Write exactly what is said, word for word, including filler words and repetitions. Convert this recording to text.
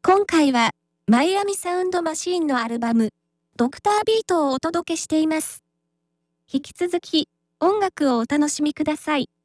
今回は、マイアミサウンドマシーンのアルバム、ドクタービートをお届けしています。引き続き、音楽をお楽しみください。